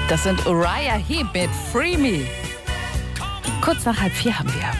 Das sind Uriah Heep mit Free Me. Kurz nach 3:30 haben wir.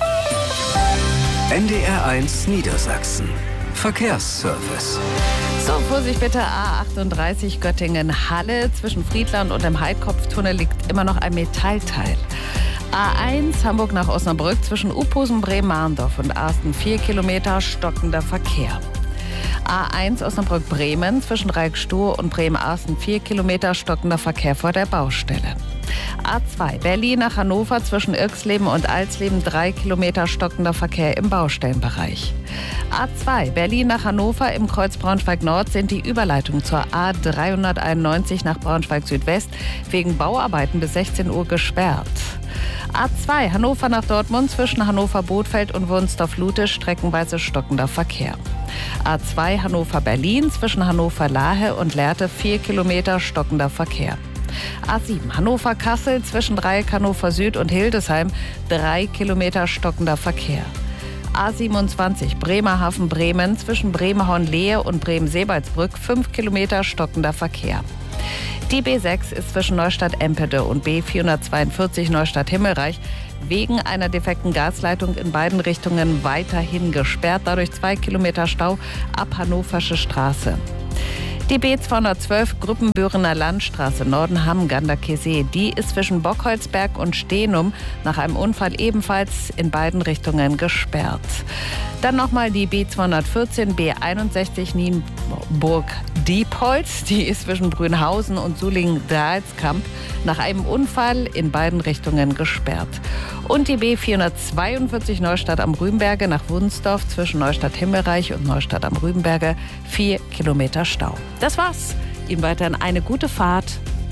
NDR1 Niedersachsen. Verkehrsservice. So, Vorsicht bitte, A38 Göttingen-Halle. Zwischen Friedland und dem Heidkopftunnel liegt immer noch ein Metallteil. A1 Hamburg nach Osnabrück zwischen Uphusen, Bremen-Marndorf und Arsten 4 Kilometer stockender Verkehr. A1 Osnabrück-Bremen zwischen Reikstuhr und Bremen-Arsten 4 Kilometer stockender Verkehr vor der Baustelle. A2 Berlin nach Hannover zwischen Irxleben und Alsleben 3 Kilometer stockender Verkehr im Baustellenbereich. A2 Berlin nach Hannover im Kreuz Braunschweig-Nord sind die Überleitungen zur A391 nach Braunschweig-Südwest wegen Bauarbeiten bis 16 Uhr gesperrt. A2 Hannover nach Dortmund zwischen Hannover-Bothfeld und Wunsdorf-Lute streckenweise stockender Verkehr. A2 Hannover-Berlin zwischen Hannover-Lahe und Lehrte 4 Kilometer stockender Verkehr. A7 Hannover-Kassel zwischen Dreieck Hannover Süd und Hildesheim 3 Kilometer stockender Verkehr. A27 Bremerhaven-Bremen zwischen Bremerhorn-Lehe und Bremen-Seebaldsbrück 5 Kilometer stockender Verkehr. Die B6 ist zwischen Neustadt-Empede und B442 Neustadt-Himmelreich wegen einer defekten Gasleitung in beiden Richtungen weiterhin gesperrt. Dadurch 2 Kilometer Stau ab Hannoversche Straße. Die B212 Gruppenbürener Landstraße Norden-Hamm-Ganderkesee, die ist zwischen Bockholzberg und Steenum nach einem Unfall ebenfalls in beiden Richtungen gesperrt. Dann nochmal die B214 B61 Nienburg-Diepholz, die ist zwischen Brünhausen und Sulingen-Dalskamp nach einem Unfall in beiden Richtungen gesperrt. Und die B442 Neustadt am Rübenberge nach Wunsdorf zwischen Neustadt-Himmelreich und Neustadt am Rübenberge 4 Kilometer Stau. Das war's. Ihnen weiterhin eine gute Fahrt.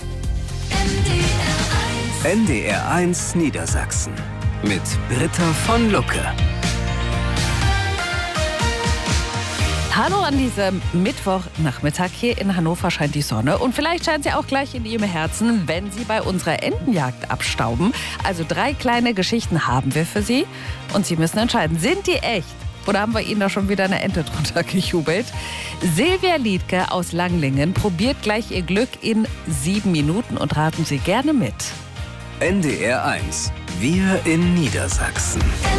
NDR1 Niedersachsen mit Britta von Lucke. Hallo an diesem Mittwochnachmittag. Hier in Hannover scheint die Sonne und vielleicht scheint sie auch gleich in Ihrem Herzen, wenn Sie bei unserer Entenjagd abstauben. Also 3 kleine Geschichten haben wir für Sie und Sie müssen entscheiden, sind die echt? Oder haben wir Ihnen da schon wieder eine Ente drunter gejubelt? Silvia Liedke aus Langlingen probiert gleich ihr Glück in 7 Minuten und raten Sie gerne mit. NDR1. Wir in Niedersachsen.